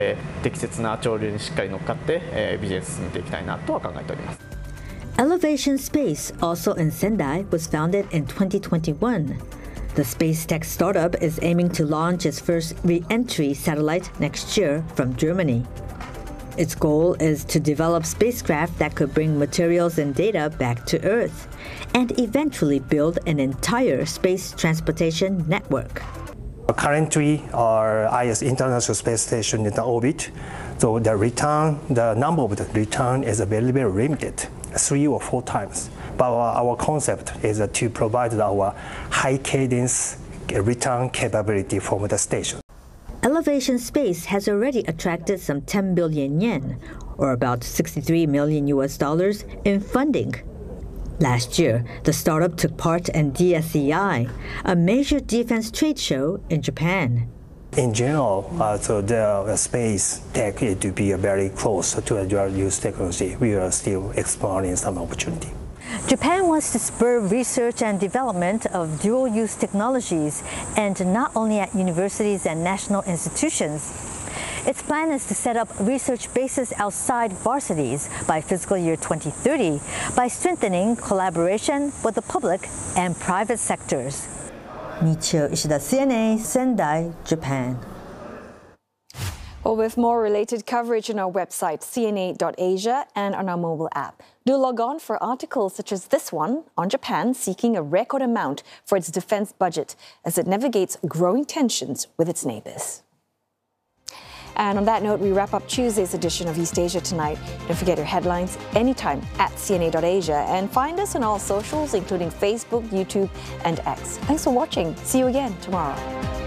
適切な潮流にしっかり乗っかって、ビジネス進めていきたいなとは考えております。 Elevation Space, also in Sendai, was founded in 2021. The space tech startup is aiming to launch its first re-entry satellite next year from Germany. Its goal is to develop spacecraft that could bring materials and data back to Earth, and eventually build an entire space transportation network. Currently, our IS International Space Station is in orbit, so the number of the return is very, very limited, 3 or 4 times. But our concept is to provide our high cadence return capability from the station. Elevation Space has already attracted some 10 billion yen, or about 63 million US dollars, in funding. Last year, the startup took part in DSEI, a major defense trade show in Japan. In general, so the space tech is to be very close to a dual-use technology. We are still exploring some opportunity. Japan wants to spur research and development of dual-use technologies, and not only at universities and national institutions. Its plan is to set up research bases outside varsities by fiscal year 2030 by strengthening collaboration with the public and private sectors. Michio Ishida, CNA, Sendai, Japan. Well, with more related coverage on our website, cna.asia, and on our mobile app. Do log on for articles such as this one on Japan seeking a record amount for its defense budget as it navigates growing tensions with its neighbors. And on that note, we wrap up Tuesday's edition of East Asia Tonight. Don't forget your headlines anytime at cna.asia, and find us on all socials, including Facebook, YouTube, and X. Thanks for watching. See you again tomorrow.